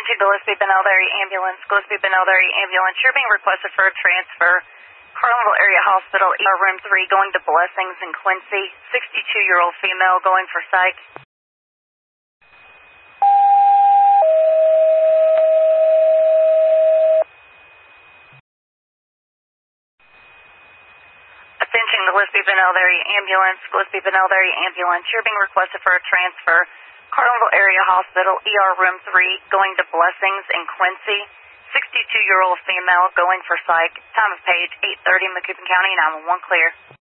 to Gillespie Benel area ambulance. Gillespie Benel area ambulance. You're being requested for a transfer. Carlinville Area Hospital, ER room 3, going to Blessings in Quincy. 62-year-old female going for psych. Attention Gillespie Benel area ambulance. Gillespie Benel area ambulance. You're being requested for a transfer. Carlinville Area Hospital, ER room 3, going to Blessings in Quincy. 62-year-old female going for psych. Time of page 8:30, Macoupin County, 911 clear.